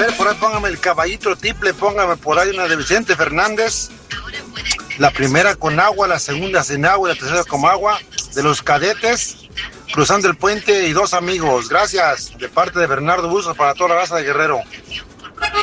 ver, por ahí póngame el caballito triple, póngame por ahí una de Vicente Fernández. La primera con agua, la segunda sin agua y la tercera con agua. De los Cadetes, cruzando el puente y dos amigos. Gracias, de parte de Bernardo Bustos para toda la raza de Guerrero.